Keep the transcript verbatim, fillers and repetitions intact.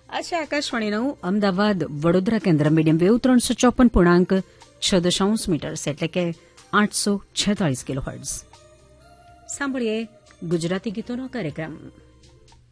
આ છે આકાશવાણીનું અમદાવાદ વડોદરા કેન્દ્ર મીડિયમ વેવ ત્રણસો ચોપન પૂર્ણાંક છ દશાંશ મીટર્સ એટલે કે આઠસો છેતાળીસ કિલો હર્ટ્ઝ. સાંભળીએ ગુજરાતી ગીતોનો કાર્યક્રમ.